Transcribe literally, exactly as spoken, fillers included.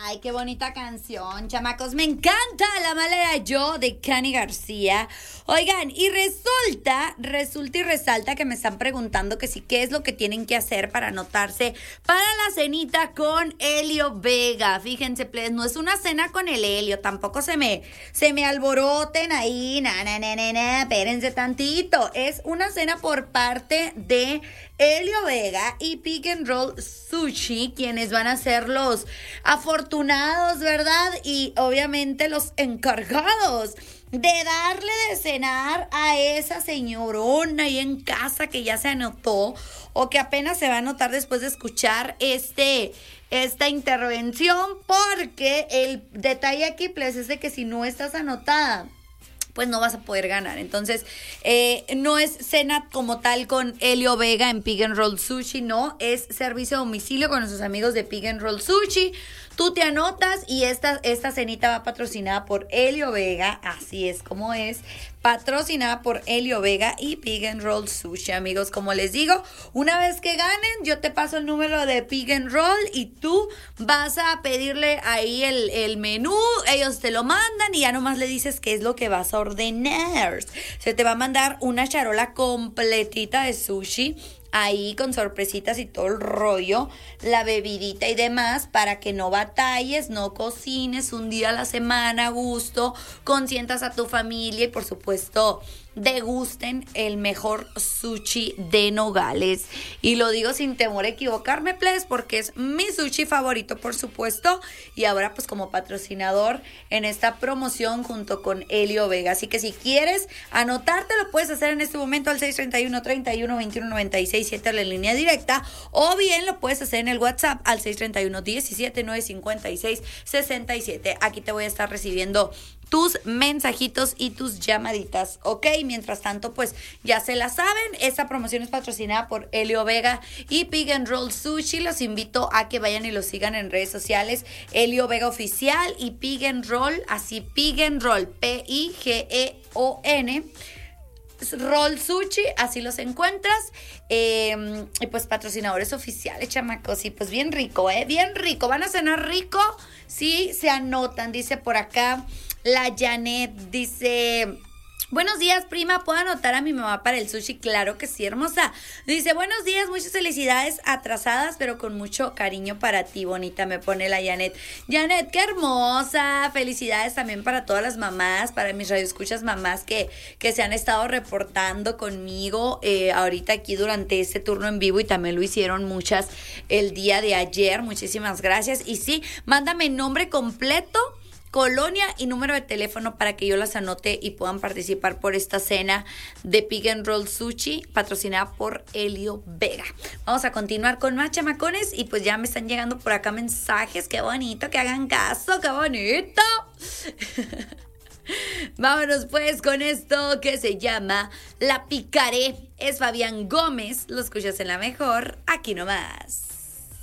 Ay, qué bonita canción, chamacos. Me encanta La Mala Era Yo de Cani García. Oigan, y resulta, resulta y resalta que me están preguntando que sí, qué es lo que tienen que hacer para anotarse para la cenita con Elio Vega. Fíjense, pues, no es una cena con el Elio, tampoco se me, se me alboroten ahí, na, na, na, na, na, espérense tantito. Es una cena por parte de Elio Vega y Pick and Roll Sushi, quienes van a ser los afortunados, ¿verdad? Y obviamente los encargados de darle de cenar a esa señorona ahí en casa que ya se anotó o que apenas se va a anotar después de escuchar este, esta intervención, porque el detalle aquí, pues, es de que si no estás anotada, pues no vas a poder ganar. Entonces, eh, no es cena como tal con Elio Vega en Pick and Roll Sushi, no, es servicio a domicilio con nuestros amigos de Pick and Roll Sushi. Tú te anotas y esta, esta cenita va patrocinada por Elio Vega, así es como es, patrocinada por Elio Vega y Pick and Roll Sushi, amigos. Como les digo, una vez que ganen, yo te paso el número de Pick and Roll y tú vas a pedirle ahí el, el menú, ellos te lo mandan y ya nomás le dices qué es lo que vas a ordenar. Se te va a mandar una charola completita de sushi, ahí con sorpresitas y todo el rollo, la bebidita y demás, para que no batalles, no cocines un día a la semana a gusto, consientas a tu familia y por supuesto degusten el mejor sushi de Nogales. Y lo digo sin temor a equivocarme, please, porque es mi sushi favorito, por supuesto, y ahora pues como patrocinador en esta promoción junto con Elio Vega. Así que si quieres anotarte, lo puedes hacer en este momento al seis tres uno, tres uno, dos uno, nueve seis siete, la línea directa, o bien lo puedes hacer en el WhatsApp al seis tres uno, diecisiete, nueve cincuenta y seis, sesenta y siete. Aquí te voy a estar recibiendo tus mensajitos y tus llamaditas, ¿ok? Mientras tanto, pues ya se la saben, esta promoción es patrocinada por Elio Vega y Pick and Roll Sushi. Los invito a que vayan y los sigan en redes sociales, Elio Vega Oficial y Pick and Roll, así Pick and Roll, P I G E O N Roll Sushi, así los encuentras. Eh, y pues patrocinadores oficiales, chamacos, y pues bien rico, ¿eh? Bien rico, ¿van a cenar rico? Sí, se anotan, dice por acá la Janet, dice: buenos días, prima, ¿puedo anotar a mi mamá para el sushi? Claro que sí, hermosa. Dice: buenos días, muchas felicidades atrasadas, pero con mucho cariño para ti, bonita, me pone la Janet. Janet, qué hermosa. Felicidades también para todas las mamás, para mis radioescuchas mamás que, que se han estado reportando conmigo eh, ahorita aquí durante este turno en vivo, y también lo hicieron muchas el día de ayer. Muchísimas gracias. Y sí, mándame nombre completo, colonia y número de teléfono para que yo las anote y puedan participar por esta cena de Pick and Roll Sushi patrocinada por Elio Vega. Vamos a continuar con más, chamacones, y pues ya me están llegando por acá mensajes. Qué bonito, que hagan caso, qué bonito. Vámonos pues con esto que se llama La Picaré. Es Fabián Gómez, lo escuchas en La Mejor, aquí nomás.